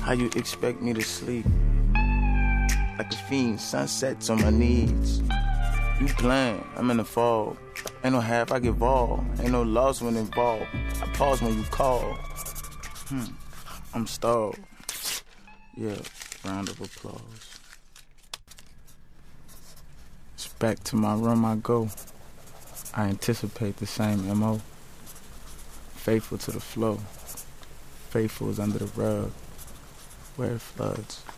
How you expect me to sleep? Like a fiend, sunsets on my knees. You playing, I'm in the fog. Ain't no half, I give all. Ain't no loss when involved. I pause when you call. I'm stalled. Yeah, round of applause. It's back to my room I go. I anticipate the same M.O. Faithful to the flow. Faithful is under the rug where it floods.